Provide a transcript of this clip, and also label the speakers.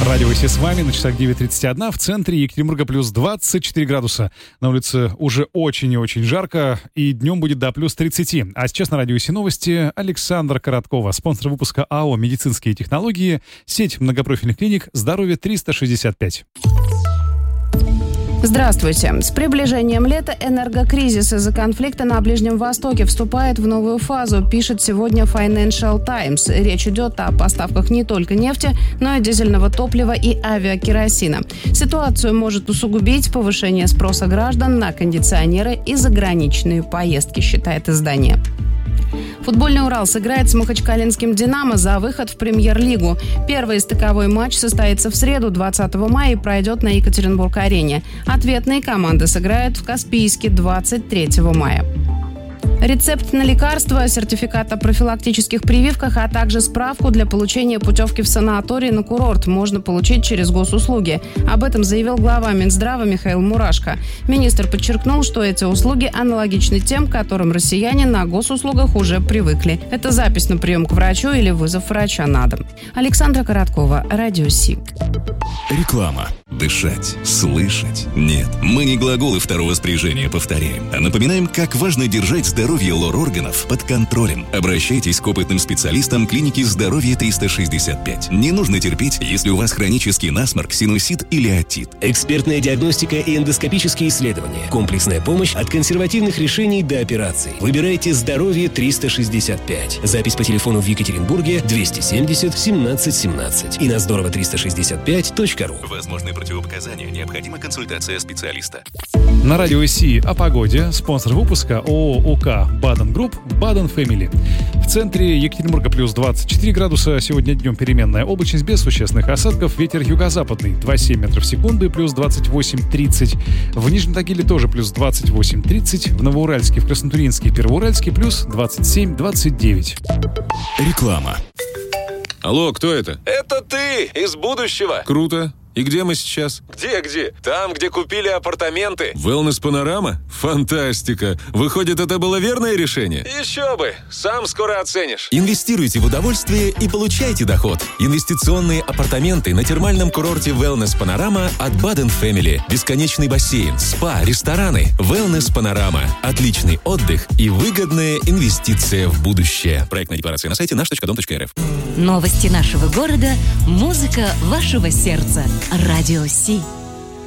Speaker 1: Радио «Си» с вами, на часах 9:31, в центре Екатеринбурга плюс 24 градуса. На улице уже очень и очень жарко, и днем будет до плюс 30. А сейчас на Радио «Си» новости. Александра Короткова, спонсор выпуска АО «Медицинские технологии», сеть многопрофильных клиник «Здоровье 365».
Speaker 2: Здравствуйте. С приближением лета энергокризис из-за конфликта на Ближнем Востоке вступает в новую фазу, пишет сегодня Financial Times. Речь идет о поставках не только нефти, но и дизельного топлива и авиакеросина. Ситуацию может усугубить повышение спроса граждан на кондиционеры и заграничные поездки, считает издание. Футбольный «Урал» сыграет с махачкалинским «Динамо» за выход в премьер-лигу. Первый стыковой матч состоится в среду, 20 мая, и пройдет на Екатеринбург-арене. Ответные команды сыграют в Каспийске 23 мая. Рецепт на лекарства, сертификат о профилактических прививках, а также справку для получения путевки в санаторий на курорт можно получить через госуслуги. Об этом заявил глава Минздрава Михаил Мурашко. Министр подчеркнул, что эти услуги аналогичны тем, к которым россияне на госуслугах уже привыкли. Это запись на прием к врачу или вызов врача на дом. Александра Короткова, Радио «Си».
Speaker 3: Реклама. Дышать, слышать. Нет, мы не глаголы второго спряжения повторяем, а напоминаем, как важно держать здоровье лор-органов под контролем. Обращайтесь к опытным специалистам клиники «Здоровье 365». Не нужно терпеть, если у вас хронический насморк, синусит или отит.
Speaker 4: Экспертная диагностика и эндоскопические исследования. Комплексная помощь от консервативных решений до операций. Выбирайте «Здоровье 365». Запись по телефону в Екатеринбурге 270 17 17 и на здорово365.ру.
Speaker 3: Возможны противопоказания, необходима консультация специалиста.
Speaker 1: На Радио «Си» о погоде. Спонсор выпуска ООО УК «Баден Групп», «Баден Фэмили». В центре Екатеринбурга плюс 24 градуса. Сегодня днем переменная облачность без существенных осадков. Ветер юго-западный 2,7 метров в секунду, плюс 28-30. В Нижнем Тагиле тоже плюс 28-30. В Новоуральске, в Краснотурьинске, Первоуральске плюс 27-29.
Speaker 3: Реклама.
Speaker 5: Алло, кто это?
Speaker 6: Это ты из будущего.
Speaker 5: Круто. И где мы сейчас?
Speaker 6: Где? Там, где купили апартаменты.
Speaker 5: Wellness Панорама? Фантастика! Выходит, это было верное решение?
Speaker 6: Еще бы! Сам скоро оценишь.
Speaker 3: Инвестируйте в удовольствие и получайте доход. Инвестиционные апартаменты на термальном курорте Wellness Панорама от Баден Фэмили. Бесконечный бассейн, спа, рестораны. Wellness Панорама. Отличный отдых и выгодная инвестиция в будущее. Проектная декларация на сайте наш.дом.рф.
Speaker 7: Новости нашего города, музыка вашего сердца. Радио «Си».